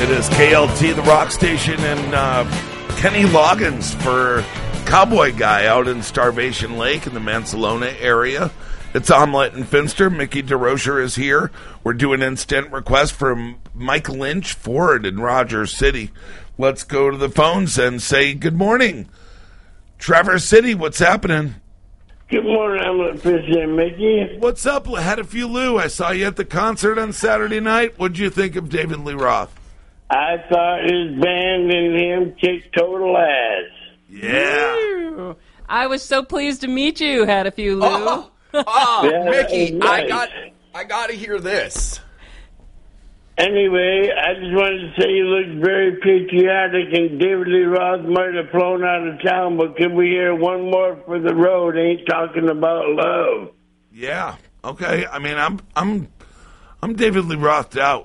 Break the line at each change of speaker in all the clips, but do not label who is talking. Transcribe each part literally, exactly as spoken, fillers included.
It is K L T, the rock station, and uh, Kenny Loggins for Cowboy Guy out in Starvation Lake in the Mansalona area. It's Omelette and Finster. Mickey DeRocher is here. We're doing instant request from Mike Lynch Ford in Rogers City. Let's go to the phones and say good morning. Traverse City, what's happening?
Good morning, Omelette, Finster, and Mickey.
What's up? Had a few Lou. I saw you at the concert on Saturday night. What'd you think of David Lee Roth?
I thought his band and him kicked total ass.
Yeah.
Woo. I was so pleased to meet you. Had a few Lou.
Oh, oh
Yeah,
Mickey,
nice.
I got, I got to hear this.
Anyway, I just wanted to say you look very patriotic, and David Lee Roth might have flown out of town, but can we hear one more for the road? Ain't talking about love.
Yeah. Okay. I mean, I'm I'm I'm David Lee Roth out.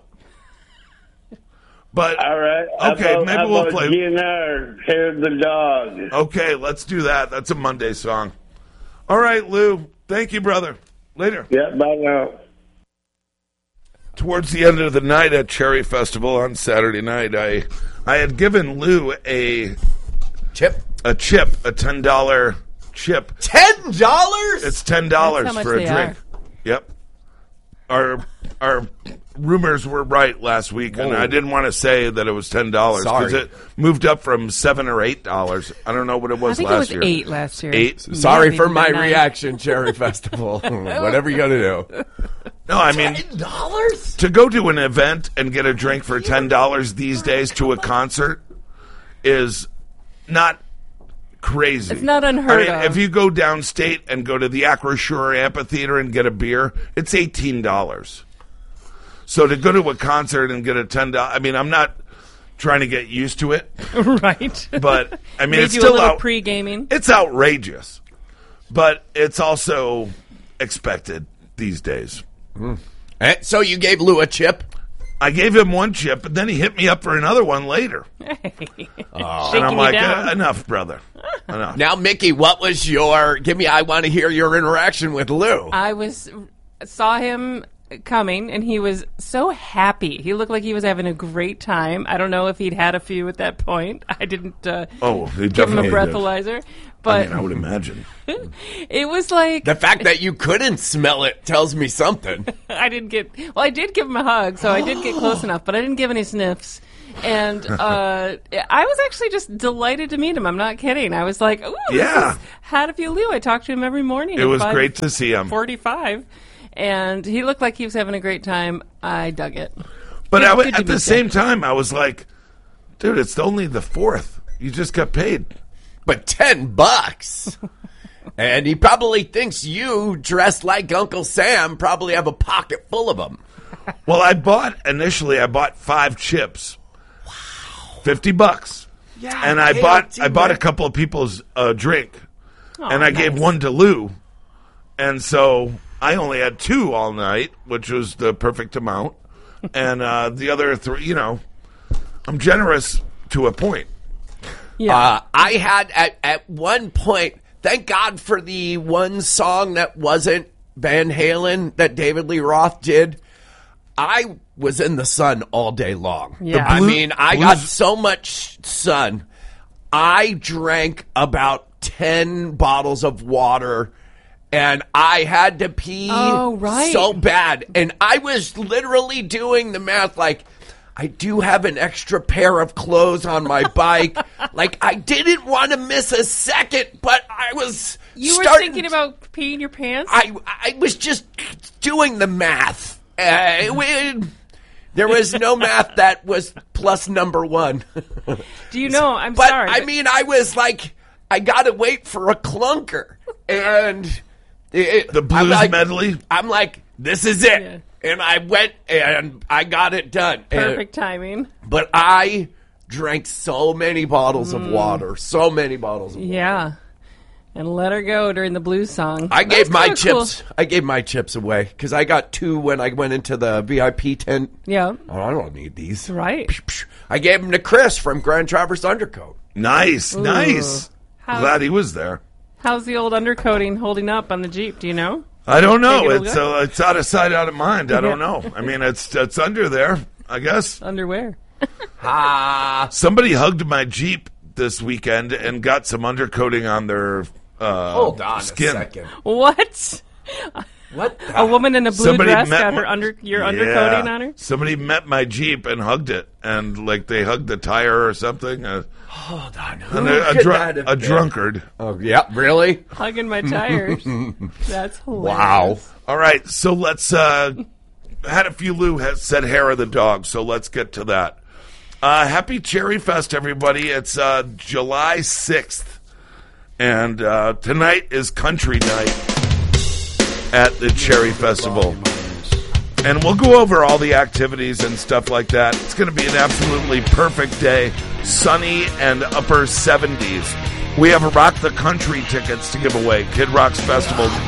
But
All right.
okay,
how about,
maybe
how
we'll
about
play.
G N R, Hair of the Dog.
Okay, let's do that. That's a Monday song. All right, Lou. Thank you, brother. Later.
Yeah, bye now.
Towards the end of the night at Cherry Festival on Saturday night, I I had given Lou a
Chip,
a chip, a ten dollar chip.
ten dollars.
It's ten dollars
That's how much
for a
they
drink.
are.
Yep. Our our rumors were right last week, and
Whoa.
I didn't want to say that it was ten dollars because
Sorry.
it moved up from seven or eight dollars. I don't know what it
I
was
think
last
it was
year.
eight last year.
Eight?
Sorry
Yeah,
for
maybe
my
nine.
reaction, Cherry Festival. Whatever you got to do.
No, I mean
ten dollars.
to go to an event and get a drink for ten dollars these days to a concert is not crazy.
It's not unheard
I mean,
of.
if you go downstate and go to the Acrisure Amphitheater and get a beer, it's eighteen dollars. So to go to a concert and get a ten dollars, I mean, I'm not trying to get used to it,
Right.
but I mean,
Made
it's
you
still
a little
out,
pre-gaming.
it's outrageous, but it's also expected these days.
Eh, So you gave Lou a chip?
I gave him one chip, and then he hit me up for another one later.
Shaking
And I'm
you
like,
down.
"Uh, enough, brother. Enough.
Now, Mickey, what was your? Give me. I want to hear your interaction with Lou.
I was saw him coming, and he was so happy. He looked like he was having a great time. I don't know if he'd had a few at that point. I didn't uh,
Oh, he
give him a
definitely did.
breathalyzer,
I
but
mean, I would imagine.
it was like
The fact that you couldn't smell it tells me something.
I didn't get. Well, I did give him a hug, so I did get close enough, but I didn't give any sniffs. And uh, I was actually just delighted to meet him. I'm not kidding. I was like, "Ooh,
Yeah.
this is had a few Lou." I talked to him every morning.
It
at
was
five
great to see him.
forty-five, and he looked like he was having a great time. I dug it.
But
Good-
I, w-
good to
at the
meet
same
you.
time, I was like, dude, it's only the fourth. You just got paid.
But ten bucks. And he probably thinks you, dressed like Uncle Sam, probably have a pocket full of them.
Well, I bought, initially, I bought five chips. Wow. fifty bucks.
Yeah,
And I
K L
bought
T,
I bought a
man.
couple of people's uh, drink.
Aw,
and I gave
nice.
one to Lou. And so I only had two all night, which was the perfect amount. And uh, the other three, you know, I'm generous to a point.
Yeah.
Uh, I had at, at one point, thank God for the one song that wasn't Van Halen that David Lee Roth did. I was in the sun all day long.
Yeah.
I
blue-
mean, I
blues-
got so much sun. I drank about ten bottles of water, and I had to pee
Oh, right.
so bad. And I was literally doing the math like, I do have an extra pair of clothes on my bike. Like, I didn't want to miss a second, but I was
you were
starting
thinking about peeing your pants?
I I was just doing the math. Uh, it wa- there was no math that was plus number one.
Do you know? I'm
But
sorry.
I mean, I was like, I gotta wait for a clunker, and it,
The blues
I'm like,
medley?
I'm like, this is it,
Yeah.
and I went and I got it done. And-
Perfect timing.
but I drank so many bottles of water, so many bottles of water.
Yeah. And let her go during the blues song.
I
That's
gave my
kinda cool.
chips. I gave my chips away because I got two when I went into the V I P tent.
Yeah.
Oh, I don't need these.
Right.
I gave them to Chris from Grand Traverse Undercoat.
Nice, nice.
How-
Glad he was there.
How's the old undercoating holding up on the Jeep? Do you know?
I don't know.
Think it'll
It's
go?
uh, it's out of sight, out of mind. I don't know. I mean, it's it's under there, I guess.
Underwear.
Ah,
Somebody hugged my Jeep this weekend and got some undercoating on their uh,
hold on
skin.
a second.
What?
What?
A woman in a blue
Somebody
dress
met
got her
my-
under your
Yeah.
undercoating on her?
Somebody met my Jeep and hugged it, and like they hugged the tire or something. Uh,
Hold on. Who
and a, a,
could
dru-
that have
a
been?
drunkard.
Oh, yeah, really?
Hugging my tires. That's hilarious.
Wow.
All right, so let's. Uh, Hattie Lou has said hair of the dog, so let's get to that. Uh, happy Cherry Fest, everybody! It's uh, July sixth, and uh, tonight is Country Night at the Cherry Festival. And we'll go over all the activities and stuff like that. It's going to be an absolutely perfect day. Sunny and upper seventies. We have Rock the Country tickets to give away. Kid Rock's Festival